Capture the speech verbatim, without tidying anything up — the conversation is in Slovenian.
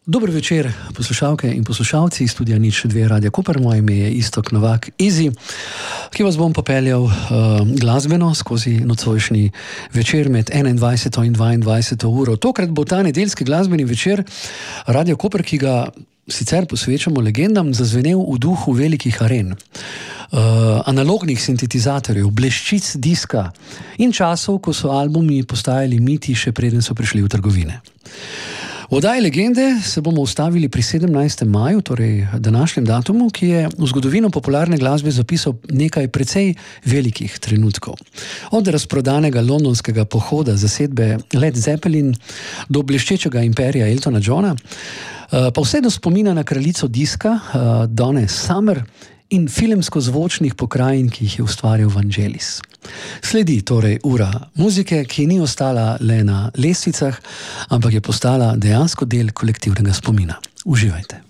Dober večer, poslušalke in poslušalci iz studia Nič dve Radia Koper. Moje ime je Iztok Novak Easy, ki vas bom popeljal uh, glasbeno skozi nocojšnji večer med enaindvajseto in dvaindvajseto uro. Tokrat bo ta nedeljski glasbeni večer Radia Koper, ki ga sicer posvečamo legendam, zazvenel v duhu velikih aren, uh, analognih sintetizatorjev, bleščic diska in časov, ko so albumi postajali miti, še preden so prišli v trgovine. V oddaji Legende se bomo ustavili pri sedemnajstem maju, torej današnjem datumu, ki je v zgodovino popularne glasbe zapisal nekaj precej velikih trenutkov. Od razprodanega londonskega pohoda zasedbe Led Zeppelin do bleščečega imperija Eltona Johna, pa vse do spomina na kraljico diska Donne Summer in filmsko-zvočnih pokrajin, ki jih je ustvarjal Vangelis. Sledi torej ura muzike, ki ni ostala le na lestvicah, ampak je postala dejansko del kolektivnega spomina. Uživajte.